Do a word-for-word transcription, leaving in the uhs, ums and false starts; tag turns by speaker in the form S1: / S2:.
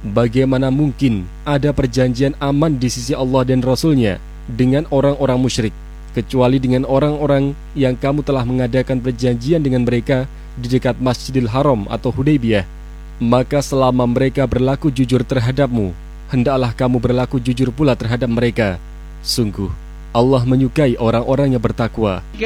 S1: Bagaimana mungkin ada perjanjian aman di sisi Allah dan Rasul-Nya dengan orang-orang musyrik, kecuali dengan orang-orang yang kamu telah mengadakan perjanjian dengan mereka di dekat Masjidil Haram atau Hudaybiyah. Maka selama mereka berlaku jujur terhadapmu, hendaklah kamu berlaku jujur pula terhadap mereka. Sungguh Allah menyukai orang-orang yang bertakwa.